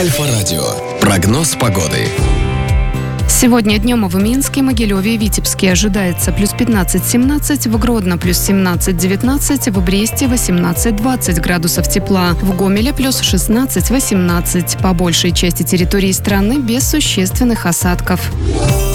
Альфа-радио. Прогноз погоды. Сегодня днем в Минске, Могилеве и Витебске ожидается плюс 15-17, в Гродно плюс 17-19, в Бресте 18-20 градусов тепла, в Гомеле плюс 16-18. По большей части территории страны без существенных осадков.